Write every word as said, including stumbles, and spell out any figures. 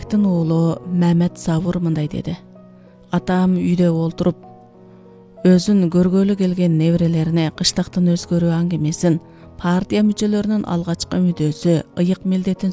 Атабектин уулу Мамет Сабур мындай деди. Атам үйдө олтуруп, өзүн көргөлү келген неберелерине кыштактын өзгөрүү аңгемесин, партия мүчөлөрүнүн алгачкы мүдөөсү, ыйык милдетин